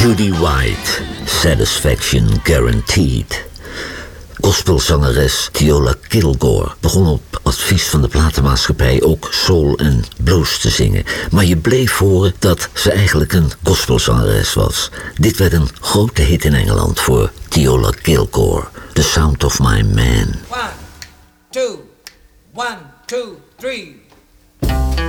Judy White, Satisfaction Guaranteed. Gospelzangeres Theola Kilgore begon op advies van de platenmaatschappij ook soul en blues te zingen. Maar je bleef horen dat ze eigenlijk een gospelzangeres was. Dit werd een grote hit in Engeland voor Theola Kilgore. The Sound of My Man. 1, 2, 1, 2, 3...